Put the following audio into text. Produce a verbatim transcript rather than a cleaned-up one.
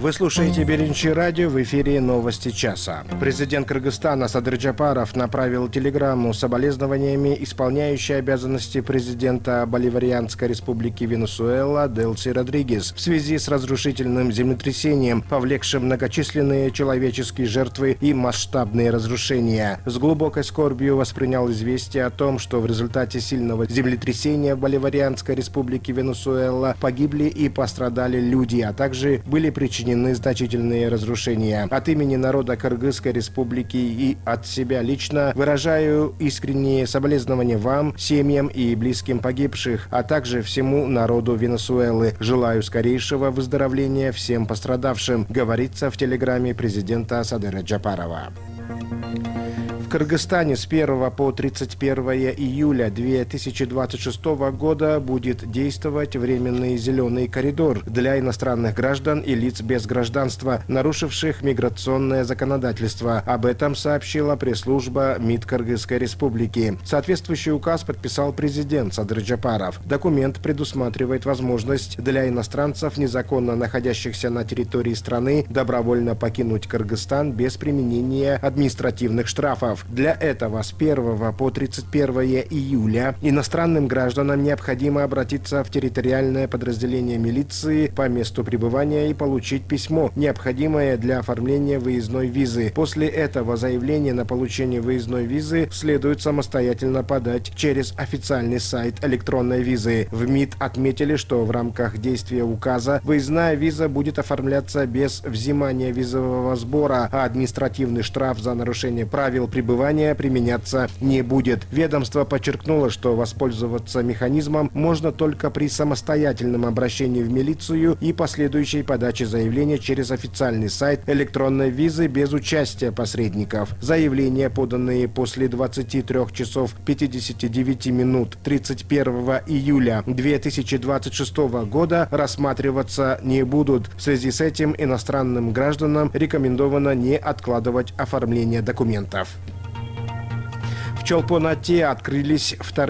Вы слушаете Беринчи радио, в эфире новости часа. Президент Кыргызстана Садыр Джапаров направил телеграмму с соболезнованиями исполняющей обязанности президента Боливарианской республики Венесуэла Делси Родригес в связи с разрушительным землетрясением, повлекшим многочисленные человеческие жертвы и масштабные разрушения. С глубокой скорбью воспринял известие о том, что в результате сильного землетрясения в Боливарианской республике Венесуэла погибли и пострадали люди, а также были причинены значительные разрушения. От имени народа Кыргызской республики и от себя лично выражаю искренние соболезнования вам, семьям и близким погибших, а также всему народу Венесуэлы. Желаю скорейшего выздоровления всем пострадавшим, говорится в телеграмме президента Садыра Джапарова. В Кыргызстане с первого по тридцать первое июля две тысячи двадцать шестого года будет действовать временный зеленый коридор для иностранных граждан и лиц без гражданства, нарушивших миграционное законодательство. Об этом сообщила пресс-служба МИД Кыргызской республики. Соответствующий указ подписал президент Садыр Джапаров. Документ предусматривает возможность для иностранцев, незаконно находящихся на территории страны, добровольно покинуть Кыргызстан без применения административных штрафов. Для этого с первого по тридцать первое июля иностранным гражданам необходимо обратиться в территориальное подразделение милиции по месту пребывания и получить письмо, необходимое для оформления выездной визы. После этого заявление на получение выездной визы следует самостоятельно подать через официальный сайт электронной визы. В МИД отметили, что в рамках действия указа выездная виза будет оформляться без взимания визового сбора, а административный штраф за нарушение правил пребывания применяться не будет. Ведомство подчеркнуло, что воспользоваться механизмом можно только при самостоятельном обращении в милицию и последующей подаче заявления через официальный сайт электронной визы без участия посредников. Заявления, поданные после двадцати трёх часов пятидесяти девяти минут тридцать первого июля две тысячи двадцать шестого года, рассматриваться не будут. В связи с этим иностранным гражданам рекомендовано не откладывать оформление документов. В Чолпон-Ате открылись вторые